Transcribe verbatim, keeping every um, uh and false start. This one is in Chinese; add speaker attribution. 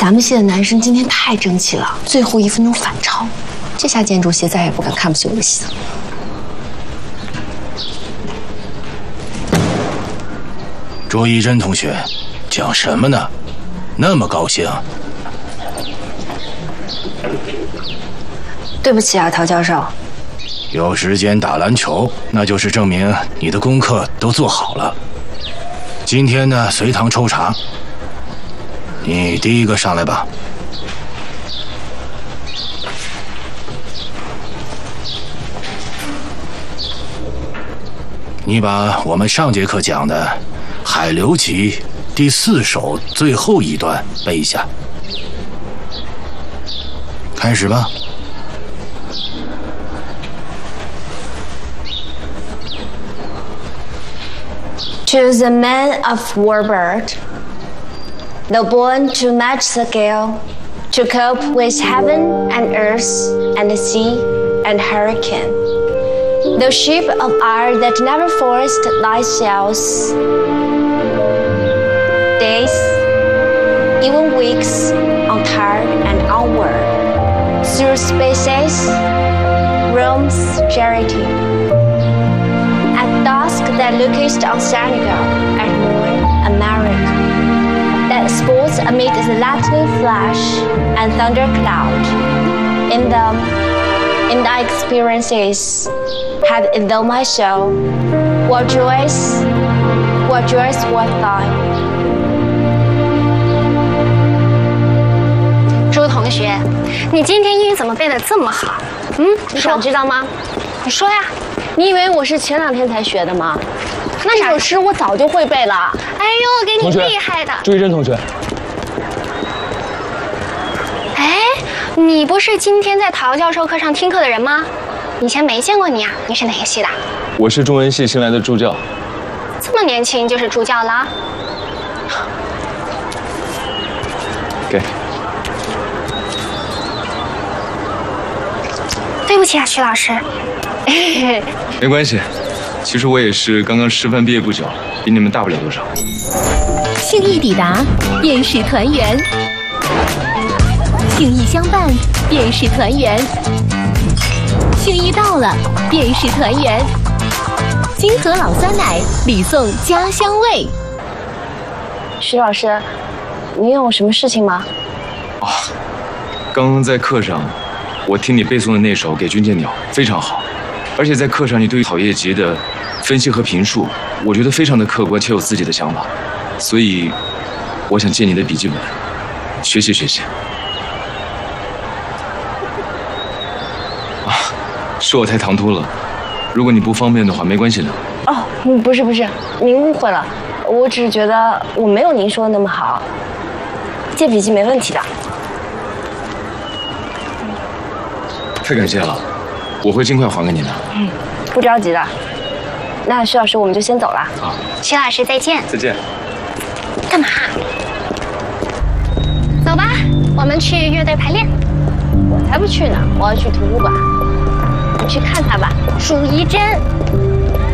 Speaker 1: 咱们系的男生今天太争气了，最后一分钟反超，这下建筑系再也不敢看不起我的系了。
Speaker 2: 卓一真同学，讲什么呢？那么高兴？
Speaker 1: 对不起啊，陶教授。
Speaker 2: 有时间打篮球，那就是证明你的功课都做好了。今天呢，随堂抽查。你第一个上来吧。你把我们上节课讲的《海流集》第四首最后一段背一下。开始吧。
Speaker 3: To the man of warbird, though born to match the gale, to cope with heaven and earth and the sea and hurricane, though ship of iron that never forced thy sails, days, even weeks, untired and onward, through spaces, roams charity. At dusk that lookest on Senegal, at morn America, that sports amid the lightning flash and thunder cloud. In them, in thy experiences, had in thou my soul, what joys, what joys was thine.
Speaker 4: 朱同学，你今天英语怎么背得这么好？嗯，你想知道吗？你说呀。你以为我是前两天才学的吗？那首诗我早就会背了。哎呦，给你厉害的！
Speaker 5: 朱一真同学。
Speaker 4: 哎，你不是今天在陶教授课上听课的人吗？以前没见过你啊，你是哪个系的？
Speaker 5: 我是中文系新来的助教。
Speaker 4: 这么年轻就是助教了？
Speaker 5: 给。
Speaker 4: 对不起啊，徐老师。
Speaker 5: 没关系，其实我也是刚刚师范毕业不久，比你们大不了多少。
Speaker 6: 幸意抵达，便是团圆；幸意相伴，便是团圆；幸意到了，便是团圆。金河老酸奶，礼送家乡味。
Speaker 3: 徐老师，你有什么事情吗？
Speaker 5: 啊，刚刚在课上，我听你背诵的那首《给军舰鸟》非常好。而且在课上，你对草叶集的分析和评述，我觉得非常的客观且有自己的想法，所以我想借你的笔记本学习学习。啊，是我太唐突了，如果你不方便的话，没关系的。
Speaker 3: 哦，不是不是，您误会了，我只是觉得我没有您说的那么好，借笔记没问题的。
Speaker 5: 太感谢了。我会尽快还给你的。
Speaker 3: 嗯，不着急的。那徐老师，我们就先走了。
Speaker 5: 好，
Speaker 4: 徐老师再见。
Speaker 5: 再见。
Speaker 4: 干嘛？走吧，我们去乐队排练。
Speaker 3: 我才不去呢，我要去图书馆。你去看看吧。
Speaker 4: 朱一真。